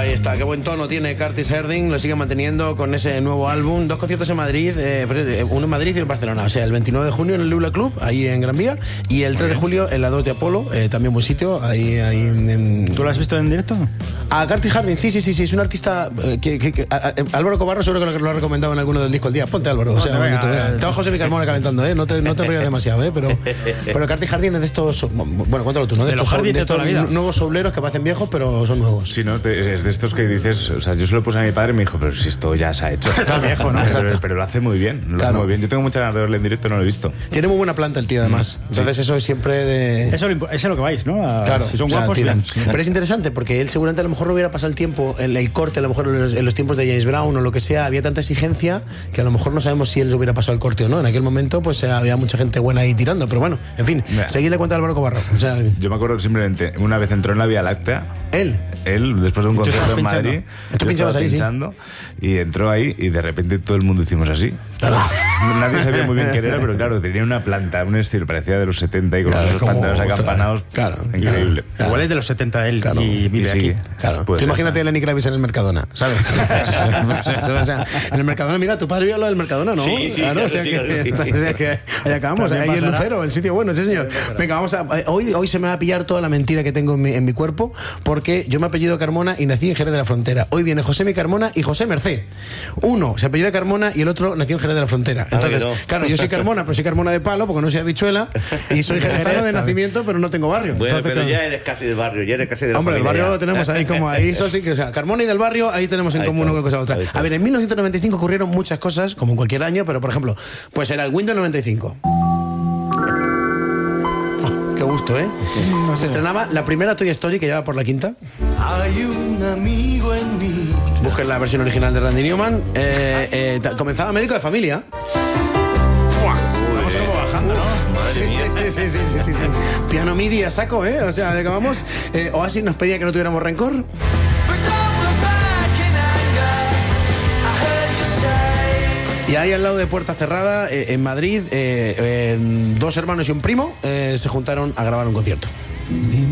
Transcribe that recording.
Ahí está, qué buen tono tiene Curtis Harding, lo sigue manteniendo con ese nuevo álbum. 2 conciertos en Madrid, uno en Madrid y uno en Barcelona. O sea, el 29 de junio en el Lula Club, ahí en Gran Vía, y el 3 de julio en la 2 de Apolo, también buen sitio, ahí ¿Tú lo has visto en directo? A Curtis Harding, sí, es un artista Álvaro Cobarro seguro que lo ha recomendado en alguno del disco el día. Ponte Álvaro, o sea, tengo a José Carmona calentando, no te rías demasiado, pero Curtis Harding es de estos, bueno, cuéntalo tú, ¿no? De los Harding de toda la vida. Nuevos sobleros que parecen viejos, pero son nuevos. Sí, ¿no? Es de estos que dices, o sea, yo se lo puse a mi padre y me dijo, pero si esto ya se ha hecho. Está viejo, ¿no? Pero lo hace muy bien, hace muy bien. Yo tengo muchas ganas de verle en directo, no lo he visto. Tiene muy buena planta el tío, además. Entonces eso es siempre de... Eso es lo que vais, ¿no? Claro. Si son guapos, bien. Pero es interesante porque él seguramente a lo mejor no hubiera pasado el tiempo, el corte, a lo mejor en los tiempos de James Brown o lo que sea, había tanta exigencia que a lo mejor no sabemos si él hubiera pasado el corte o no. En aquel momento pues había mucha gente buena ahí tirando, pero bueno, en fin, seguidle cuenta a Álvaro Cobarro. O sea, yo me acuerdo que simplemente una vez entró en la Vía Láctea. Él, después de un concierto en Madrid, tú pinchabas ahí, pinchando, y entró ahí y de repente todo el mundo hicimos así. Claro. Nadie sabía muy bien qué era, pero claro, tenía una planta, un estilo, parecía de los 70 y con esos pantalones acampanados. Claro, increíble. Claro. Igual es de los 70 él y vive aquí. Claro. Tú imagínate a Lenny Kravitz en el Mercadona, ¿sabes? O sea, en el Mercadona, mira, tu padre vio lo del Mercadona, ¿no? Sí, claro, o sea que ahí acabamos, ahí en Lucero, el sitio bueno, sí señor. Venga, vamos a... Hoy se me va a pillar toda la mentira que tengo en mi cuerpo, porque yo me apellido Carmona y nací en Jerez de la Frontera. Hoy viene José Carmona y José Mercé. Uno se apellida Carmona y el otro nació en Jerez de la Frontera. Entonces, claro, yo soy Carmona, pero soy Carmona de palo, porque no soy habichuela, y soy jerezano de nacimiento, pero no tengo barrio. Bueno, entonces, pero ya eres casi del barrio, ya eres casi de la hombre, familia. el barrio lo tenemos ahí como ahí, eso sí que, o sea, Carmona y del barrio, ahí tenemos en común una cosa u otra. A ver, en 1995 ocurrieron muchas cosas, como en cualquier año, pero por ejemplo, pues era el Windows 95. Qué gusto, ¿eh? Se estrenaba la primera Toy Story que lleva por la quinta. Hay un amigo en mí. Busquen la versión original de Randy Newman. Comenzaba Médico de Familia. Vamos como bajando, ¿no? Sí. Piano MIDI a saco, ¿eh? O sea, acabamos. Oasis nos pedía que no tuviéramos rencor. Y ahí al lado de Puerta Cerrada, en Madrid, 2 hermanos y un primo se juntaron a grabar un concierto.